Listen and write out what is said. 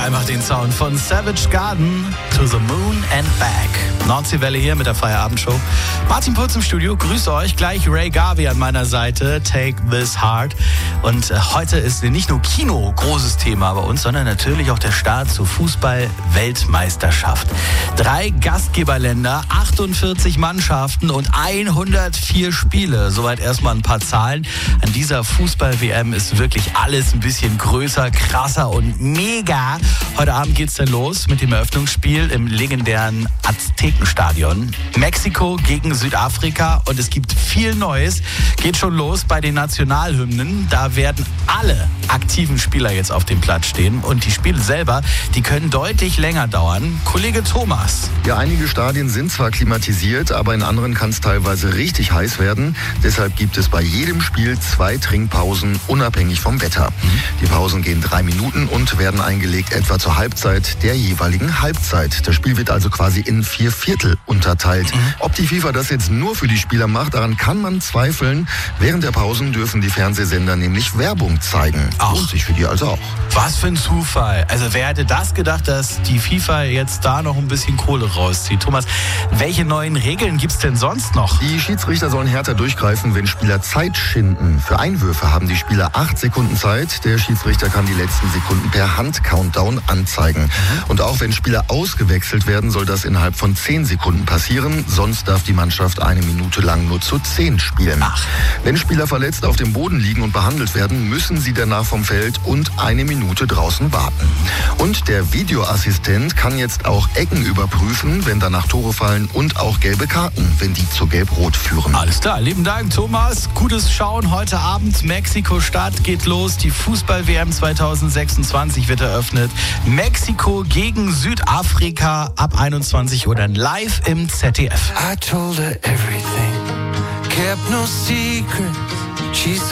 einfach den Sound von Savage Garden, To the Moon and Back. Nordseewelle hier mit der Feierabendshow. Martin Putz im Studio, grüße euch. Gleich Ray Garvey an meiner Seite, Take This Heart. Und heute ist nicht nur Kino großes Thema bei uns, sondern natürlich auch der Start zur Fußball-Weltmeisterschaft. 3 Gastgeberländer, 48 Mannschaften und 104 Spiele. Soweit erstmal ein paar Zahlen. An dieser Fußball-WM ist wirklich alles ein bisschen größer, krasser und mega. Heute Abend geht's dann los mit dem Eröffnungsspiel im legendären Aztekenstadion. Mexiko gegen Südafrika und es gibt viel Neues. Geht schon los bei den Nationalhymnen. Da werden alle aktiven Spieler jetzt auf dem Platz stehen und die Spiele selber, die können deutlich länger dauern. Kollege Thomas. Ja, einige Stadien sind zwar klimatisiert, aber in anderen kann es teilweise richtig heiß werden. Deshalb gibt es bei jedem Spiel 2 Trinkpausen, unabhängig vom Wetter. Die Pausen gehen 3 Minuten und werden eingelegt etwa zur Halbzeit der jeweiligen Halbzeit. Das Spiel wird also quasi in 4 Viertel unterteilt. Ob die FIFA das jetzt nur für die Spieler macht, daran kann man zweifeln. Während der Pausen dürfen die Fernsehsender nämlich Werbung zeigen. Lohnt sich für die also auch. Was für ein Zufall. Also wer hätte das gedacht, dass die FIFA jetzt da noch ein bisschen Kohle rauszieht? Thomas, welche neuen Regeln gibt's denn sonst noch? Die Schiedsrichter sollen härter durchgreifen, wenn Spieler Zeit schinden. Für Einwürfe haben die Spieler 8 Sekunden Zeit. Der Schiedsrichter kann die letzten Sekunden per Hand-Countdown anzeigen. Und auch wenn Spieler ausgewechselt werden, soll das innerhalb von 10 Sekunden passieren. Sonst darf die Mannschaft 1 Minute lang nur zu 10 spielen. Wenn Spieler verletzt auf dem Boden liegen und behandelt werden, müssen sie danach vom Feld und 1 Minute draußen warten. Und der Videoassistent kann jetzt auch Ecken überprüfen, wenn danach Tore fallen und auch gelbe Karten, wenn die zu Gelb-Rot führen. Alles klar, lieben Dank Thomas. Gutes Schauen heute Abend. Mexiko-Start geht los. Die Fußball-WM 2026 wird eröffnet. Mexiko gegen Südafrika ab 21 Uhr dann live im ZDF. I told her everything, kept no secrets. She